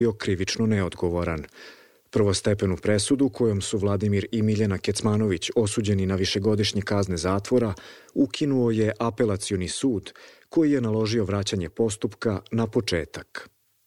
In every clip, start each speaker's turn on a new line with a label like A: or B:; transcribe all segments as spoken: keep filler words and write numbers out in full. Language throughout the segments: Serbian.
A: bio krivično neodgovoran. Prvostepenu presudu kojom su Vladimir i Miljana Kecmanović osuđeni na višegodišnje kazne zatvora ukinuo je apelacioni sud koji je naložio vraćanje postupka na početak.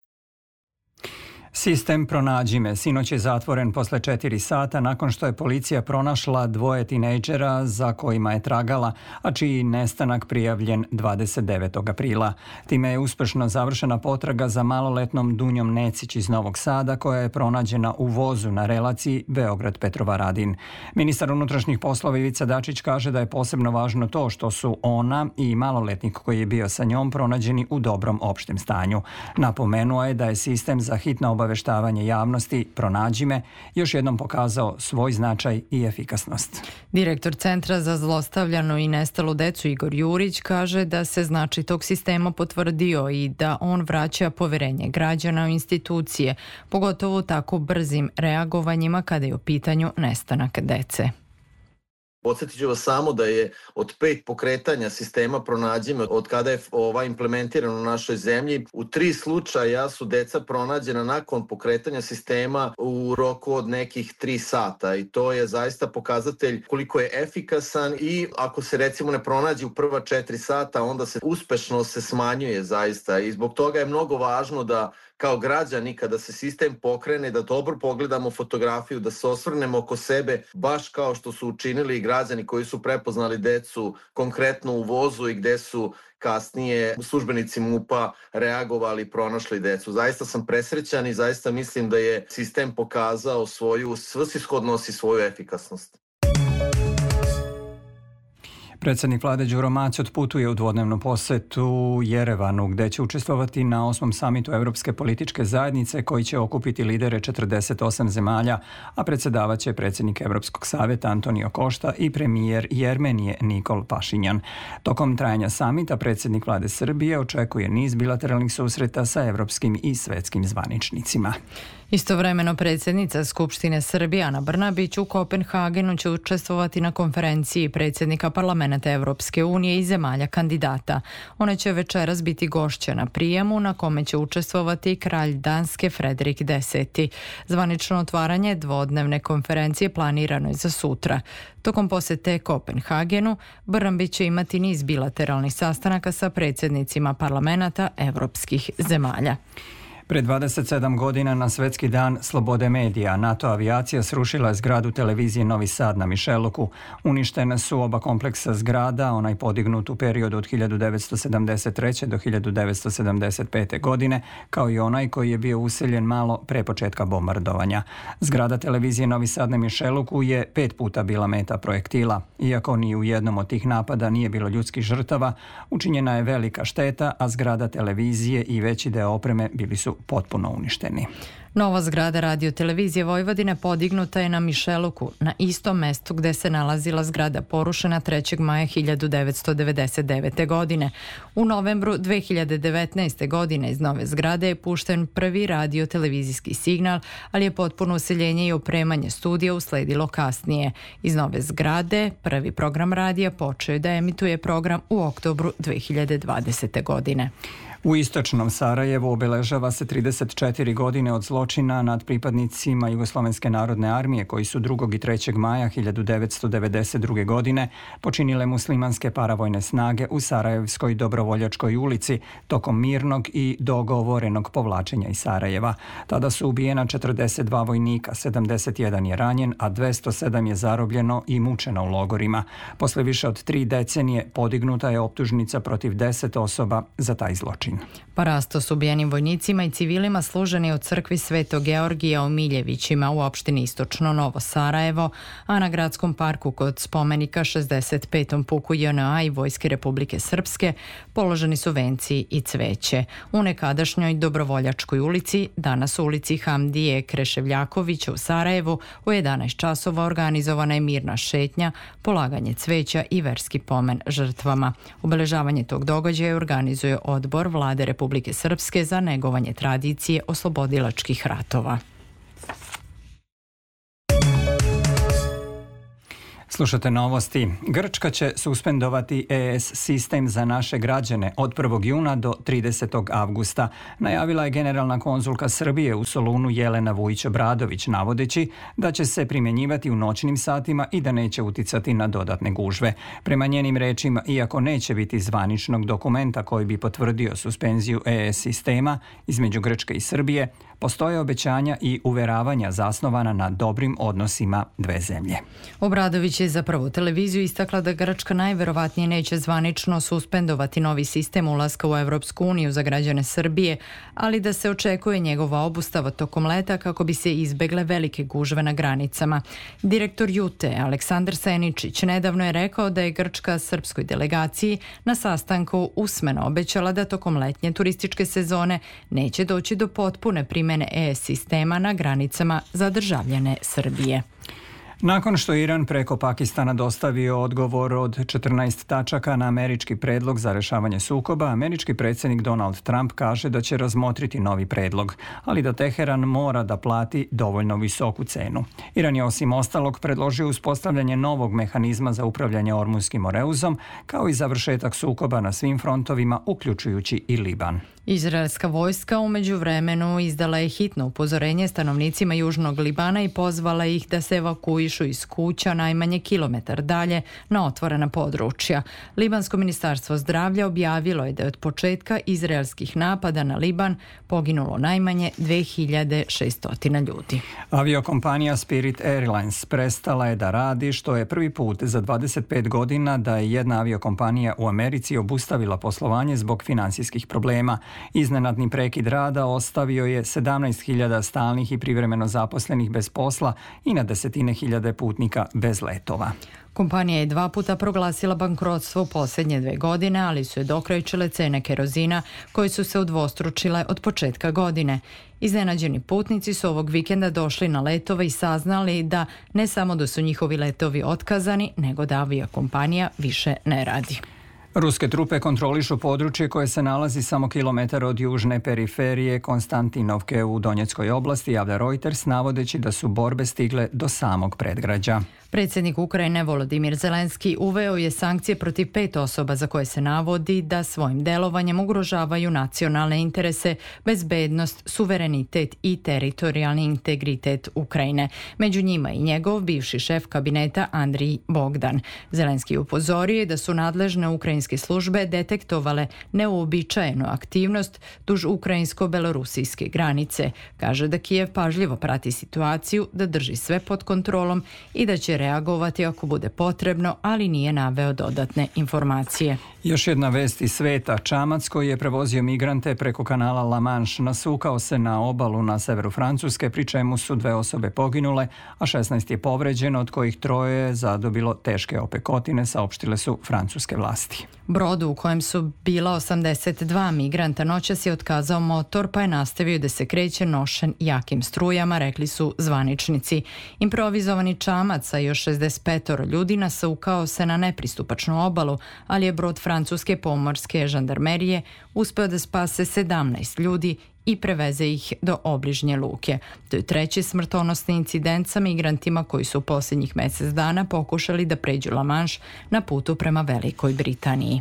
B: Sistem Pronađi me sinoć je zatvoren posle četiri sata nakon što je policija pronašla dvoje tinejdžera za kojima je tragala, a čiji nestanak prijavljen dvadeset devetog aprila. Time je uspešno završena potraga za maloletnom Dunjom Necić iz Novog Sada koja je pronađena u vozu na relaciji Beograd-Petrovaradin. Ministar unutrašnjih poslova Ivica Dačić kaže da je posebno važno to što su ona i maloletnik koji je bio sa njom pronađeni u dobrom opštem stanju. Napomenuo je da je sistem za hitno obaveštavanje javnosti Pronađi me još jednom pokazao svoj značaj i efikasnost.
C: Direktor Centra za zlostavljanu i nestalu decu Igor Jurić kaže da se značaj tog sistema potvrdio i da on vraća poverenje građana u institucije, pogotovo tako brzim reagovanjima kada je u pitanju nestanak dece.
D: Podsjetit ću vas samo da je od pet pokretanja sistema Pronađi me, od kada je ova implementiran u našoj zemlji, u tri slučaja su deca pronađena nakon pokretanja sistema u roku od nekih tri sata i to je zaista pokazatelj koliko je efikasan i ako se recimo ne pronađe u prva četiri sata, onda se uspešno se smanjuje zaista i zbog toga je mnogo važno da kao građani kada se sistem pokrene da dobro pogledamo fotografiju, da se osvrnemo oko sebe baš kao što su učinili i građani koji su prepoznali decu konkretno u vozu i gde su kasnije službenici MUP-a reagovali i pronašli decu. Zaista sam presrećan i zaista mislim da je sistem pokazao svoju svrsishodnost i svoju efikasnost.
B: Predsjednik vlade Đuro Mać otputuje u dvodnevnu posetu Jerevanu, gde će učestvovati na osmom samitu Evropske političke zajednice koji će okupiti lidere četrdeset osam zemalja, a predsjedavaće predsjednik Evropskog savjeta Antonio Košta i premijer Jermenije Nikol Pašinjan. Tokom trajanja samita predsjednik vlade Srbije očekuje niz bilateralnih susreta sa evropskim i svetskim zvaničnicima.
C: Istovremeno predsjednica Skupštine Srbije Ana Brnabić u Kopenhagenu će učestvovati na konferenciji predsjednika parlamenta Evropske unije i zemalja kandidata. Ona će večeras biti gošća na prijemu na kome će učestvovati kralj Danske Frederik deseti. Zvanično otvaranje dvodnevne konferencije planirano je za sutra. Tokom posete Kopenhagenu, Brnabić će imati niz bilateralnih sastanaka sa predsjednicima parlamenta evropskih zemalja.
B: Pre dvadeset sedam godina na Svetski dan slobode medija NATO avijacija srušila je zgradu televizije Novi Sad na Mišeluku. Uništene su oba kompleksa zgrada, onaj podignut u periodu od hiljadu devetsto sedamdeset treće do hiljadu devetsto sedamdeset pete. godine, kao i onaj koji je bio useljen malo pre početka bombardovanja. Zgrada televizije Novi Sad na Mišeluku je pet puta bila meta projektila. Iako ni u jednom od tih napada nije bilo ljudskih žrtava, učinjena je velika šteta, a zgrada televizije i veći deo opreme bili su potpuno uništeni.
C: Nova zgrada radio televizije Vojvodine podignuta je na Mišeluku, na istom mestu gde se nalazila zgrada porušena trećeg maja hiljadu devetsto devedeset devete. godine. U novembru dve hiljade devetnaeste. godine iz nove zgrade je pušten prvi radio televizijski signal, ali je potpuno useljenje i opremanje studija usledilo kasnije. Iz nove zgrade prvi program radija počeo je da emituje program u oktobru dve hiljade dvadesete. godine.
B: U istočnom Sarajevu obeležava se trideset četiri godine od zločina nad pripadnicima Jugoslovenske narodne armije koji su drugog i trećeg maja hiljadu devetsto devedeset druge. godine počinile muslimanske paravojne snage u Sarajevskoj Dobrovoljačkoj ulici tokom mirnog i dogovorenog povlačenja iz Sarajeva. Tada su ubijena četrdeset dva vojnika, sedamdeset jedan je ranjen, a dvesta sedam je zarobljeno i mučeno u logorima. Posle više od tri decenije podignuta je optužnica protiv deset osoba za taj zločin.
C: Parasto s ubijenim vojnicima i civilima služeni u crkvi Svetog Georgija u Miljevićima u opštini Istočno Novo Sarajevo, a na gradskom parku kod spomenika šezdeset petom puku J N A i Vojske Republike Srpske položeni su venci i cveće. U nekadašnjoj Dobrovoljačkoj ulici, danas u ulici Hamdije Kreševljakovića u Sarajevu, u jedanaest časova organizovana je mirna šetnja, polaganje cveća i verski pomen žrtvama. Obeležavanje tog događaja organizuje odbor Vlade Republike Srpske za negovanje tradicije oslobodilačkih ratova.
B: Slušate novosti. Grčka će suspendovati E S sistem za naše građane od prvog juna do tridesetog avgusta. Najavila je generalna konzulka Srbije u Solunu Jelena Vujić-Obradović, navodeći da će se primjenjivati u noćnim satima i da neće uticati na dodatne gužve. Prema njenim rečima, iako neće biti zvaničnog dokumenta koji bi potvrdio suspenziju E S sistema između Grčke i Srbije, postoje obećanja i uveravanja zasnovana na dobrim odnosima dve zemlje.
C: Obradović je za Prvu televiziju istakla da Grčka najverovatnije neće zvanično suspendovati novi sistem ulaska u Evropsku uniju za građane Srbije, ali da se očekuje njegova obustava tokom leta kako bi se izbegle velike gužve na granicama. Direktor Jute, Aleksandar Seničić, nedavno je rekao da je Grčka srpskoj delegaciji na sastanku usmeno obećala da tokom letnje turističke sezone neće doći do potpune primjene E S sistema na granicama za državljane Srbije.
B: Nakon što Iran preko Pakistana dostavio odgovor od četrnaest tačaka na američki predlog za rešavanje sukoba, američki predsjednik Donald Trump kaže da će razmotriti novi predlog, ali da Teheran mora da plati dovoljno visoku cenu. Iran je osim ostalog predložio uspostavljanje novog mehanizma za upravljanje Ormunskim oreuzom, kao i završetak sukoba na svim frontovima, uključujući i Liban.
C: Izraelska vojska u međuvremenu izdala je hitno upozorenje stanovnicima Južnog Libana i pozvala ih da se evakuišu iz kuća najmanje kilometar dalje na otvorena područja. Libansko ministarstvo zdravlja objavilo je da je od početka izraelskih napada na Liban poginulo najmanje dve hiljade šesto ljudi.
B: Aviokompanija Spirit Airlines prestala je da radi, što je prvi put za dvadeset pet godina da je jedna aviokompanija u Americi obustavila poslovanje zbog finansijskih problema. Iznenadni prekid rada ostavio je sedamnaest hiljada stalnih i privremeno zaposlenih bez posla i na desetine hiljade putnika bez letova.
C: Kompanija je dva puta proglasila bankrotstvo u posljednje dve godine, ali su je dokrajčile cene kerozina koje su se udvostručile od početka godine. Iznenađeni putnici su ovog vikenda došli na letove i saznali da ne samo da su njihovi letovi otkazani, nego da aviokompanija više ne radi.
B: Ruske trupe kontrolišu područje koje se nalazi samo kilometar od južne periferije Konstantinovke u Donjeckoj oblasti, javlja Reuters, navodeći da su borbe stigle do samog predgrađa.
C: Predsjednik Ukrajine Volodimir Zelenski uveo je sankcije protiv pet osoba za koje se navodi da svojim delovanjem ugrožavaju nacionalne interese, bezbednost, suverenitet i teritorijalni integritet Ukrajine. Među njima i njegov bivši šef kabineta Andrij Bogdan. Zelenski upozorio je da su nadležne ukrajinske službe detektovale neuobičajenu aktivnost duž ukrajinsko-belorusijske granice. Kaže da Kijev pažljivo prati situaciju, da drži sve pod kontrolom i da će reagovati ako bude potrebno, ali nije naveo dodatne informacije.
B: Još jedna vest iz sveta. Čamac koji je prevozio migrante preko kanala La Manche nasukao se na obalu na severu Francuske, pri čemu su dve osobe poginule, a šesnaest je povređeno, od kojih troje je zadobilo teške opekotine, saopštile su francuske vlasti.
C: Brodu u kojem su bila osamdeset dva migranta noćas je otkazao motor, pa je nastavio da se kreće nošen jakim strujama, rekli su zvaničnici. Improvizovani čamac sa još šezdeset pet ljudi nasukao se na nepristupačnu obalu, ali je brod francuske pomorske žandarmerije uspeo da spase sedamnaest ljudi i preveze ih do obližnje luke. To je treći smrtonosni incident sa migrantima koji su u posljednjih mjesec dana pokušali da pređu La Manche na putu prema Velikoj Britaniji.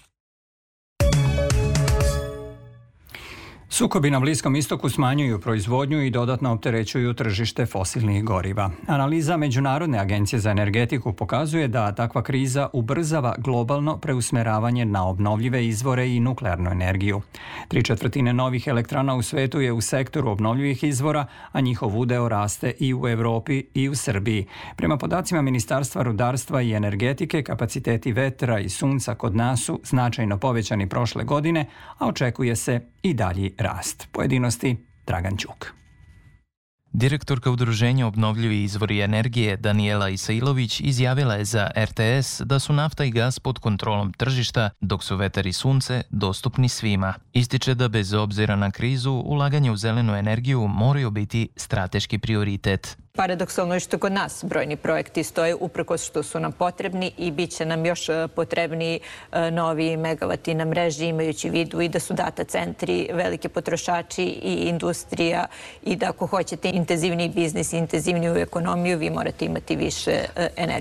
B: Sukobi na Bliskom istoku smanjuju proizvodnju i dodatno opterećuju tržište fosilnih goriva. Analiza Međunarodne agencije za energetiku pokazuje da takva kriza ubrzava globalno preusmeravanje na obnovljive izvore i nuklearnu energiju. Tri četvrtine novih elektrana u svetu je u sektoru obnovljivih izvora, a njihov udeo raste i u Europi i u Srbiji. Prema podacima Ministarstva rudarstva i energetike, kapaciteti vetra i sunca kod nas su značajno povećani prošle godine, a očekuje se i dalji rast. Pojedinosti Dragan Ćuk.
E: Direktorka Udruženja obnovljivi izvori energije Danijela Isailović izjavila je za er te es da su nafta i gas pod kontrolom tržišta, dok su vetar i sunce dostupni svima. Ističe da bez obzira na krizu, ulaganje u zelenu energiju moraju biti strateški prioritet.
F: Paradoksalno je što kod nas brojni projekti stoje uprkos što su nam potrebni i bit će nam još potrebni novi megavati na mreži, imajući u vidu i da su data centri velike potrošači i industrija i da ako hoćete intenzivniji biznis, intenzivniju ekonomiju, vi morate imati više energije.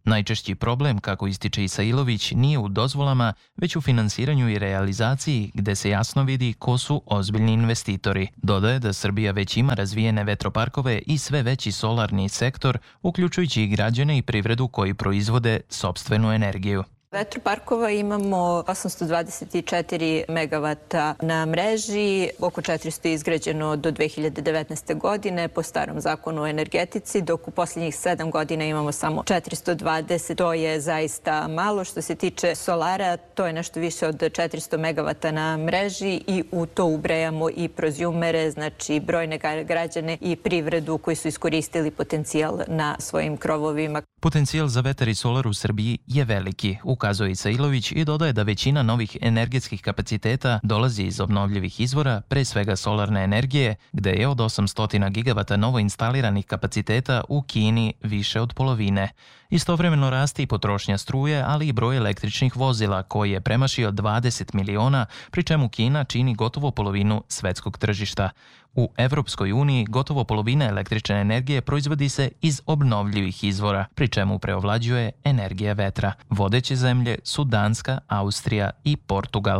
E: Najčešći problem, kako ističe Isailović, nije u dozvolama, već u finansiranju i realizaciji, gde se jasno vidi ko su ozbiljni investitori. Dodaje da Srbija već ima razvijene vetroparkove i sve veći solarni sektor, uključujući i građane i privredu koji proizvode sopstvenu energiju.
F: Vetroparkova imamo osamsto dvadeset četiri megavata na mreži, oko četiristo je izgrađeno do dve hiljade devetnaeste. godine po starom zakonu o energetici, dok u posljednjih sedam godina imamo samo četiristo dvadeset. To je zaista malo. Što se tiče solara, to je nešto više od četiristo megavata na mreži i u to ubrajamo i prozjumere, znači brojne građane i privredu koji su iskoristili potencijal na svojim krovovima.
E: Potencijal za vetar i solar u Srbiji je veliki, ukazuje Isailović i dodaje da većina novih energetskih kapaciteta dolazi iz obnovljivih izvora, pre svega solarne energije, gde je od osamsto gigavata novo instaliranih kapaciteta u Kini više od polovine. Istovremeno raste i potrošnja struje, ali i broj električnih vozila koji je premašio dvadeset miliona, pri čemu Kina čini gotovo polovinu svetskog tržišta. U Evropskoj uniji gotovo polovina električne energije proizvodi se iz obnovljivih izvora, pri čemu preovlađuje energija vetra. Vodeće zemlje su Danska, Austrija i Portugal.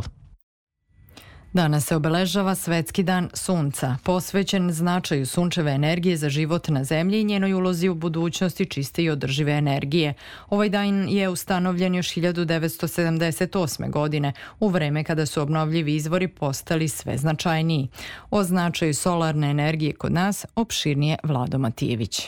C: Danas se obeležava Svetski dan sunca, posvećen značaju sunčeve energije za život na zemlji i njenoj ulozi u budućnosti čiste i održive energije. Ovaj dan je ustanovljen još hiljadu devetsto sedamdeset osme. godine, u vreme kada su obnovljivi izvori postali sve značajniji. O značaju solarne energije kod nas opširnije Vlado Matijević.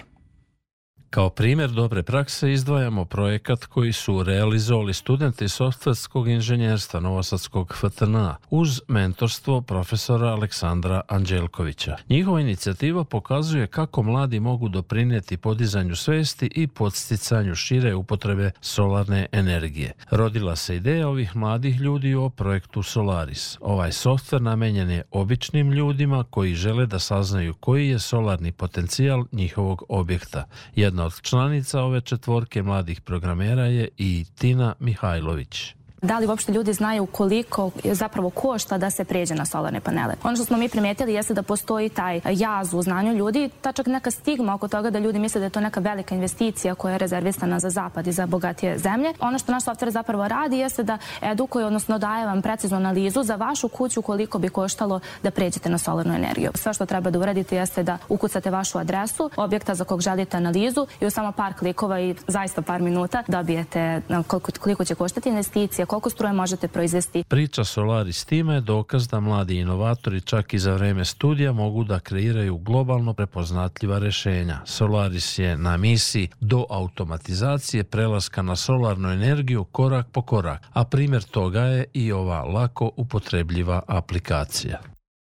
G: Kao primjer dobre prakse izdvajamo projekat koji su realizovali studenti softverskog inženjerstva Novosadskog F T N A uz mentorstvo profesora Aleksandra Anđelkovića. Njihova inicijativa pokazuje kako mladi mogu doprinijeti podizanju svesti i podsticanju šire upotrebe solarne energije. Rodila se ideja ovih mladih ljudi o projektu Solaris. Ovaj softver namenjen je običnim ljudima koji žele da saznaju koji je solarni potencijal njihovog objekta. Jedna od članica ove četvorke mladih programera je i Tina Mihajlović.
H: Da li uopšte ljudi znaju koliko zapravo košta da se pređe na solarne panele? Ono što smo mi primetili jeste da postoji taj jaz u znanju ljudi, ta čak neka stigma oko toga da ljudi misle da je to neka velika investicija koja je rezervisana za zapad i za bogatije zemlje. Ono što naš softver zapravo radi jeste da edukuje, odnosno daje vam preciznu analizu za vašu kuću koliko bi koštalo da pređete na solarnu energiju. Sve što treba da uradite jeste da ukucate vašu adresu, objekta za kog želite analizu i u samo par klikova i zaista par minuta dobijete koliko, koliko će koštati investicija, koliko struje možete proizvesti.
G: Priča Solaris time je dokaz da mladi inovatori čak i za vreme studija mogu da kreiraju globalno prepoznatljiva rešenja. Solaris je na misiji do automatizacije prelaska na solarnu energiju korak po korak, a primjer toga je i ova lako upotrebljiva aplikacija.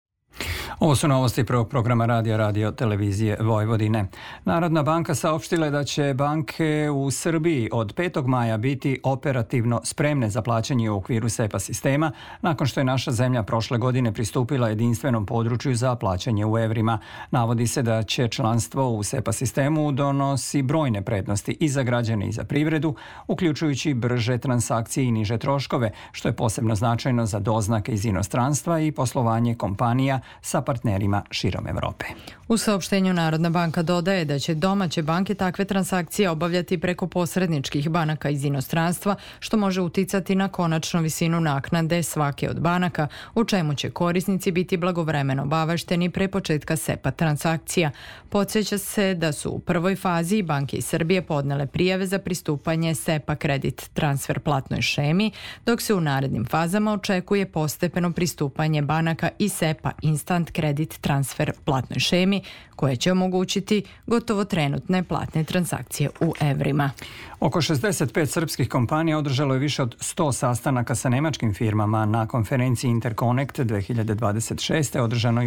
B: Ovo su novosti prvog programa radija Radio televizije Vojvodine. Narodna banka saopštila je da će banke u Srbiji od petog maja biti operativno spremne za plaćanje u okviru SEPA sistema, nakon što je naša zemlja prošle godine pristupila jedinstvenom području za plaćanje u evrima. Navodi se da će članstvo u SEPA sistemu donosi brojne prednosti i za građane i za privredu, uključujući brže transakcije i niže troškove, što je posebno značajno za doznake iz inostranstva i poslovanje kompanija sa partnerima širom Evrope.
C: U saopštenju Narodna banka dodaje da će domaće banke takve transakcije obavljati preko posredničkih banaka iz inostranstva, što može uticati na konačnu visinu naknade svake od banaka, u čemu će korisnici biti blagovremeno obavešteni pre početka SEPA transakcija. Podsjeća se da su u prvoj fazi banke iz Srbije podnele prijave za pristupanje SEPA kredit transfer platnoj šemi, dok se u narednim fazama očekuje postepeno pristupanje banaka i SEPA instant kredit transfer platnoj šemi, koje će omogućiti gotovo trenutne platne transakcije u evrima.
B: Oko šezdeset pet srpskih kompanija održalo je više od sto sastanaka sa nemačkim firmama na konferenciji Interconnect dve hiljade dvadeset šeste. održanoj